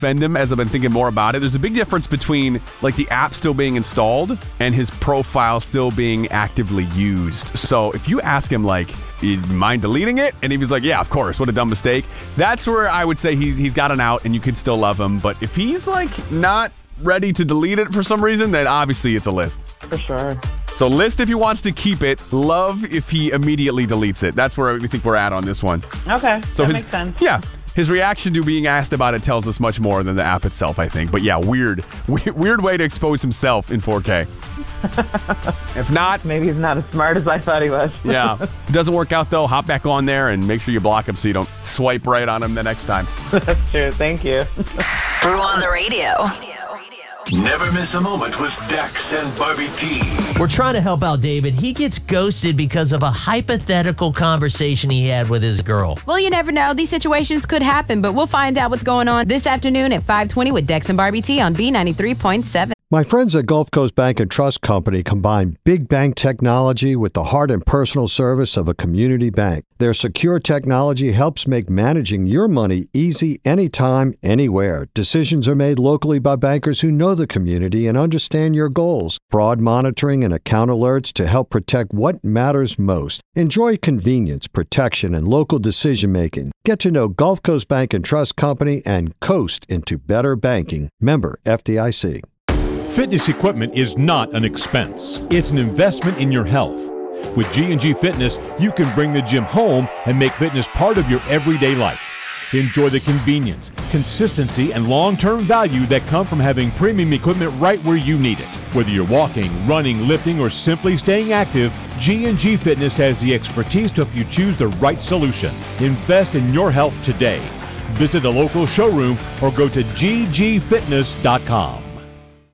defend him as I've been thinking more about it. There's a big difference between like the app still being installed and his profile still being actively used. So if you ask him like, you mind deleting it? And he was like, yeah, of course. What a dumb mistake. That's where I would say he's got an out and you can still love him. But if he's like not ready to delete it for some reason, then obviously it's a list. For sure. So list if he wants to keep it. Love if he immediately deletes it. That's where we think we're at on this one. Okay. So that makes sense. Yeah. His reaction to being asked about it tells us much more than the app itself, I think. But yeah, weird way to expose himself in 4K. If not, maybe he's not as smart as I thought he was. Yeah. If it doesn't work out, though, hop back on there and make sure you block him so you don't swipe right on him the next time. That's true. Thank you. Brew on the radio. Never miss a moment with Dex and Barbie T. We're trying to help out David. He gets ghosted because of a hypothetical conversation he had with his girl. Well, you never know. These situations could happen, but we'll find out what's going on this afternoon at 5:20 with Dex and Barbie T on B93.7. My friends at Gulf Coast Bank and Trust Company combine big bank technology with the heart and personal service of a community bank. Their secure technology helps make managing your money easy anytime, anywhere. Decisions are made locally by bankers who know the community and understand your goals. Fraud monitoring and account alerts to help protect what matters most. Enjoy convenience, protection, and local decision-making. Get to know Gulf Coast Bank and Trust Company and coast into better banking. Member FDIC. Fitness equipment is not an expense. It's an investment in your health. With G&G Fitness, you can bring the gym home and make fitness part of your everyday life. Enjoy the convenience, consistency, and long-term value that come from having premium equipment right where you need it. Whether you're walking, running, lifting, or simply staying active, G&G Fitness has the expertise to help you choose the right solution. Invest in your health today. Visit a local showroom or go to ggfitness.com.